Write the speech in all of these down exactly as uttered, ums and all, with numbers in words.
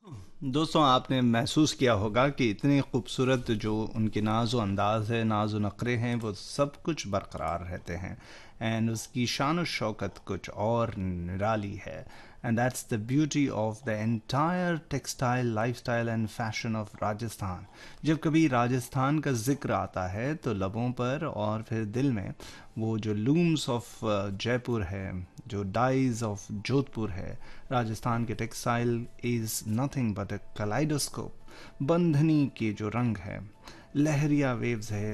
दोस्तों, आपने महसूस किया होगा कि इतनी खूबसूरत जो उनके नाज़ो अंदाज़ है, नाज़ो नखरे हैं, वो सब कुछ बरकरार रहते हैं। एंड उसकी शान और शौकत कुछ और निराली है। And that's the beauty of the entire textile lifestyle and fashion of Rajasthan. जब कभी राजस्थान का जिक्र आता है तो लबों पर और फिर दिल में वो जो लूम्स ऑफ जयपुर है, जो डाइज ऑफ जोधपुर है, राजस्थान के textile is nothing but a kaleidoscope. बंधनी के जो रंग है, लहरिया वेव्स है,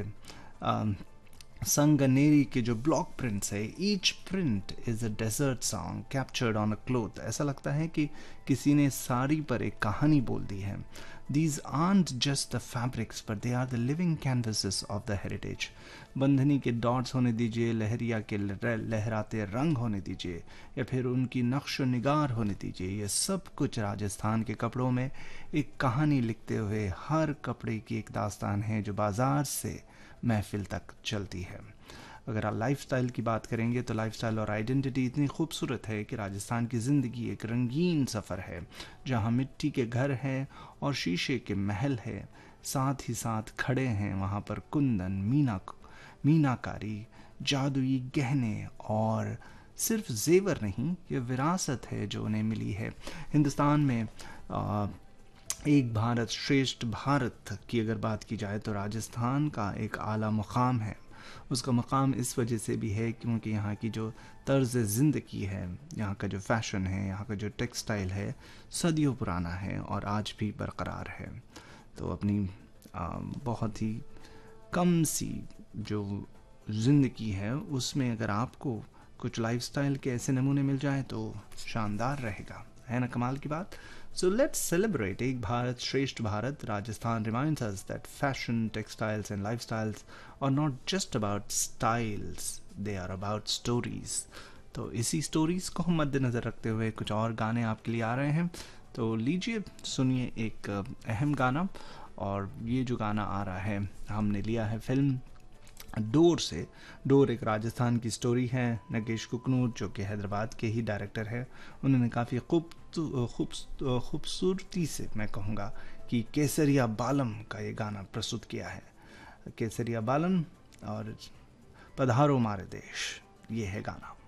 संगनेरी के जो ब्लॉक प्रिंट्स है, each print is a desert song captured on a cloth. ऐसा लगता है कि किसी ने साड़ी पर एक कहानी बोल दी है। These art just the fabrics but they are the living canvases of the heritage. बंधनी के डॉट्स होने दीजिए, लहरिया के लहराते रंग होने दीजिए, या फिर उनकी नक्श निगार होने दीजिए, ये सब कुछ राजस्थान के कपड़ों में एक कहानी लिखते हुए हर कपड़े की एक दास्तान है जो बाज़ार से महफिल तक चलती है। अगर आप लाइफस्टाइल की बात करेंगे तो लाइफस्टाइल और आइडेंटिटी इतनी खूबसूरत है कि राजस्थान की ज़िंदगी एक रंगीन सफ़र है जहाँ मिट्टी के घर हैं और शीशे के महल है, साथ ही साथ खड़े हैं वहाँ पर कुंदन, मीना मीनाकारी, जादुई गहने, और सिर्फ जेवर नहीं, ये विरासत है जो उन्हें मिली है। हिंदुस्तान में आ, एक भारत श्रेष्ठ भारत की अगर बात की जाए तो राजस्थान का एक आला मुकाम है। उसका मकाम इस वजह से भी है क्योंकि यहाँ की जो तर्ज ज़िंदगी है, यहाँ का जो फैशन है, यहाँ का जो टेक्सटाइल है, सदियों पुराना है और आज भी बरकरार है। तो अपनी आ, बहुत ही कम सी जो ज़िंदगी है उसमें अगर आपको कुछ लाइफस्टाइल के ऐसे नमूने मिल जाए तो शानदार रहेगा, है ना? कमाल की बात। So let's celebrate एक भारत श्रेष्ठ Bharat. Rajasthan reminds us that fashion, textiles and lifestyles are not just about styles, they are about stories. तो इसी स्टोरीज को हम मद्देनज़र रखते हुए कुछ और गाने आपके लिए आ रहे हैं। तो लीजिए सुनिए एक अहम गाना, और ये जो गाना आ रहा है हमने लिया है फिल्म डोर से। डोर एक राजस्थान की स्टोरी है। नगेश कुकनूर जो कि हैदराबाद के ही डायरेक्टर है, उन्होंने काफ़ी खूब खूब खूबसूरती से, मैं कहूँगा कि केसरिया बालम का ये गाना प्रस्तुत किया है। केसरिया बालम और पधारो मारे देश, ये है गाना।